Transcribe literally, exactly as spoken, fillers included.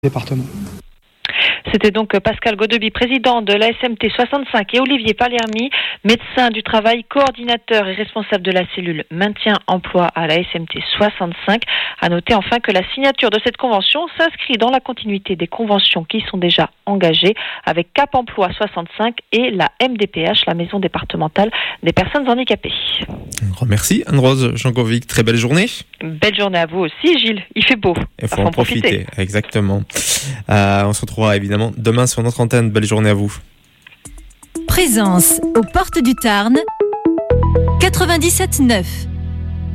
département. C'était donc Pascal Godeby, président de l'A S M T soixante-cinq, et Olivier Palermi, médecin du travail, coordinateur et responsable de la cellule maintien-emploi à la S M T soixante-cinq. À noter enfin que la signature de cette convention s'inscrit dans la continuité des conventions qui sont déjà engagées avec Cap Emploi soixante-cinq et la M D P H, la Maison départementale des personnes handicapées. Un grand merci Anne-Rose Jankovic, très belle journée. Belle journée à vous aussi Gilles, il fait beau. Il faut en profiter, profiter. Exactement. Euh, on se retrouvera évidemment demain sur notre antenne. Belle journée à vous. Présence aux Portes du Tarn, quatre-vingt-dix-sept neuf.